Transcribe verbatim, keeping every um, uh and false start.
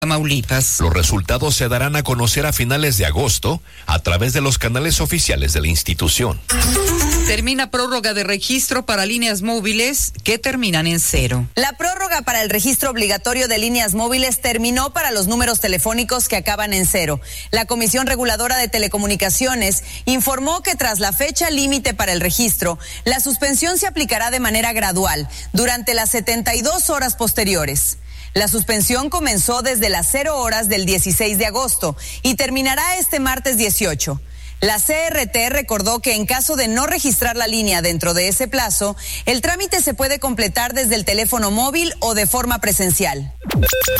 Tamaulipas. Los resultados se darán a conocer a finales de agosto a través de los canales oficiales de la institución. Termina prórroga de registro para líneas móviles que terminan en cero. La prórroga para el registro obligatorio de líneas móviles terminó para los números telefónicos que acaban en cero. La Comisión Reguladora de Telecomunicaciones informó que tras la fecha límite para el registro, la suspensión se aplicará de manera gradual durante las setenta y dos horas posteriores. La suspensión comenzó desde las cero horas del dieciséis de agosto y terminará este martes dieciocho. La C R T recordó que en caso de no registrar la línea dentro de ese plazo, el trámite se puede completar desde el teléfono móvil o de forma presencial.